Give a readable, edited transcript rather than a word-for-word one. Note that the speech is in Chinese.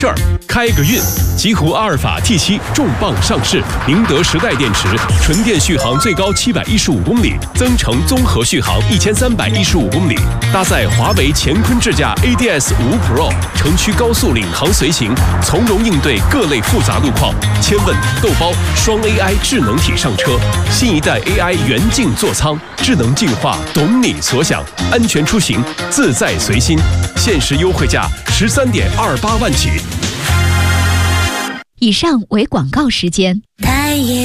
这儿开个运，极狐阿尔法 T7 重磅上市，宁德时代电池，纯电续航最高715公里，增程综合续航1315公里，搭载华为乾坤智驾 ADS 5 Pro， 城区高速领航随行，从容应对各类复杂路况。千问豆包双 AI 智能体上车，新一代 AI 元镜座舱，智能进化，懂你所想，安全出行，自在随心。限时优惠价13.28万起。 以上为广告时间。